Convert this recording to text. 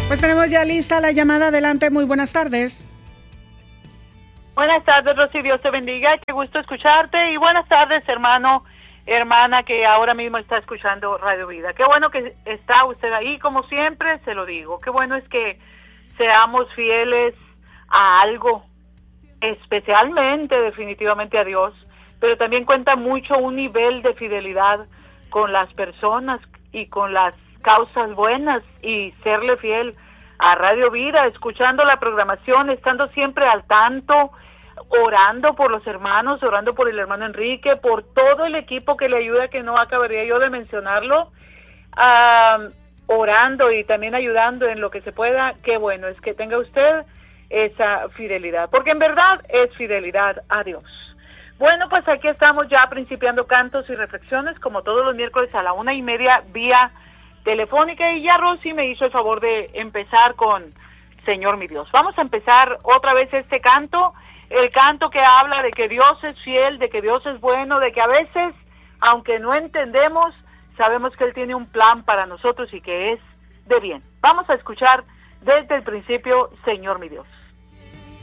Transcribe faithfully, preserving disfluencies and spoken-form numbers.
Pues tenemos ya lista la llamada. Adelante, muy buenas tardes. Buenas tardes, Rosy, Dios te bendiga, qué gusto escucharte. Y buenas tardes, hermano, hermana, que ahora mismo está escuchando Radio Vida. Qué bueno que está usted ahí, como siempre, se lo digo. Qué bueno es que seamos fieles a algo, especialmente, definitivamente a Dios, pero también cuenta mucho un nivel de fidelidad con las personas y con las causas buenas, y serle fiel a Radio Vida, escuchando la programación, estando siempre al tanto, orando por los hermanos, orando por el hermano Enrique, por todo el equipo que le ayuda, que no acabaría yo de mencionarlo, uh, orando y también ayudando en lo que se pueda. Qué bueno es que tenga usted esa fidelidad, porque en verdad es fidelidad a Dios. Bueno, pues aquí estamos ya principiando cantos y reflexiones, como todos los miércoles a la una y media vía telefónica, y ya Rosy me hizo el favor de empezar con Señor mi Dios. Vamos a empezar otra vez este canto, el canto que habla de que Dios es fiel, de que Dios es bueno, de que a veces, aunque no entendemos, sabemos que Él tiene un plan para nosotros y que es de bien. Vamos a escuchar desde el principio, Señor mi Dios.